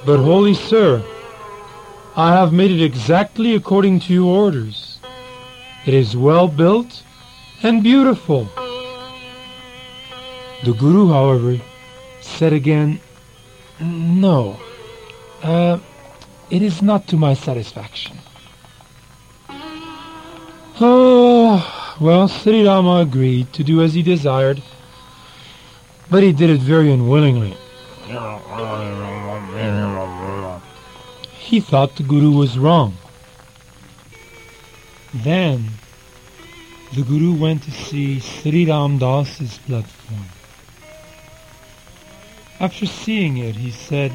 But holy sir, I have made it exactly according to your orders. It is well built and beautiful. The Guru, however, said again, No, it is not to my satisfaction. Oh, well, Sri Rama agreed to do as he desired, but he did it very unwillingly. He thought the Guru was wrong. Then the Guru went to see Sri Ram Das's platform. After seeing it, he said,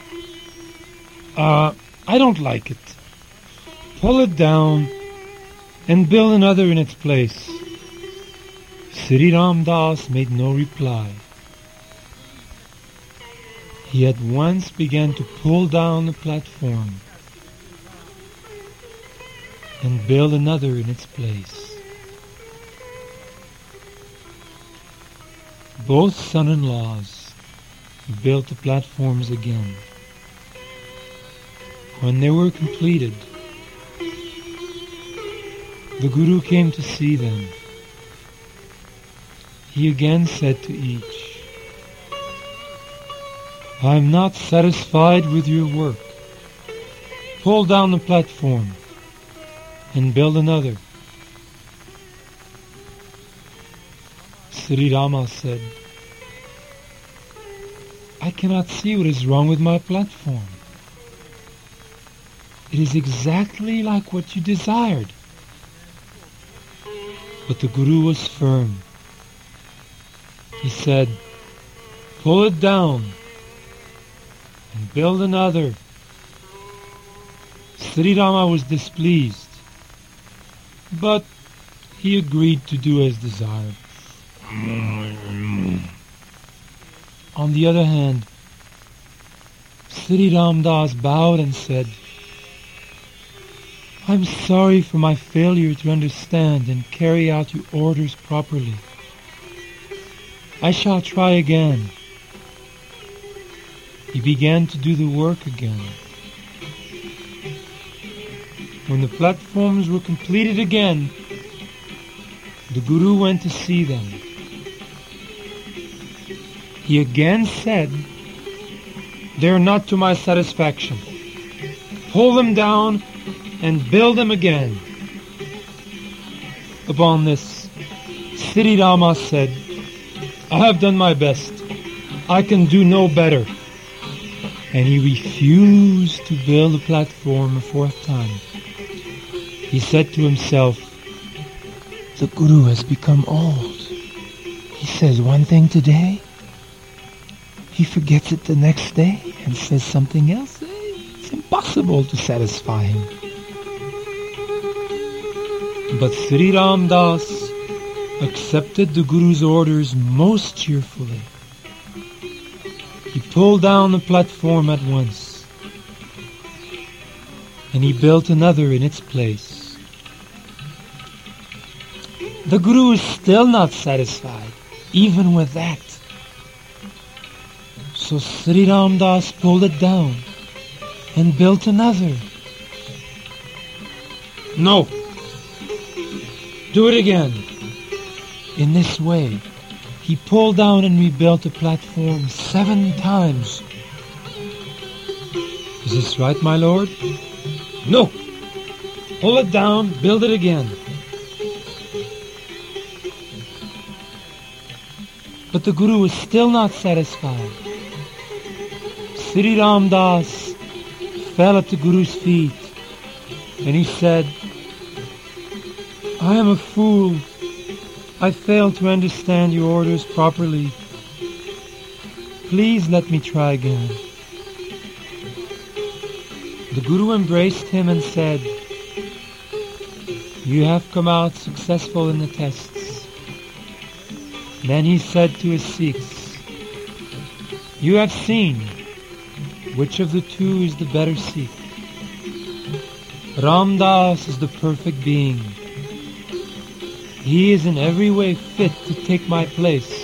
I don't like it. Pull it down and build another in its place. Sri Ram Das made no reply. He at once began to pull down the platform and build another in its place. Both son-in-laws built the platforms again. When they were completed, the Guru came to see them. He again said to each, I am not satisfied with your work. Pull down the platform and build another. Sri Rama said, I cannot see what is wrong with my platform. It is exactly like what you desired. But the Guru was firm. He said, pull it down and build another. Sri Rama was displeased, but he agreed to do as desired. On the other hand, Sri Ram Das bowed and said, I'm sorry for my failure to understand and carry out your orders properly. I shall try again. He began to do the work again. When the platforms were completed again, the Guru went to see them. He again said, they are not to my satisfaction. Pull them down and build them again. Upon this, Sri Rama said, I have done my best. I can do no better. And he refused to build the platform a fourth time. He said to himself, the Guru has become old. He says one thing today, he forgets it the next day and says something else. It's impossible to satisfy him. But Sri Ram Das accepted the Guru's orders most cheerfully. He pulled down the platform at once, and he built another in its place. The Guru is still not satisfied, even with that. So Sri Ram Das pulled it down and built another. No! Do it again! In this way, he pulled down and rebuilt the platform 7 times. Is this right, my lord? No! Pull it down, build it again. But the Guru was still not satisfied. Sri Ram Das fell at the Guru's feet and he said, I am a fool. I failed to understand your orders properly. Please let me try again. The Guru embraced him and said, you have come out successful in the tests. Then he said to his Sikhs, you have seen which of the two is the better Sikh. Ram Das is the perfect being. He is in every way fit to take my place.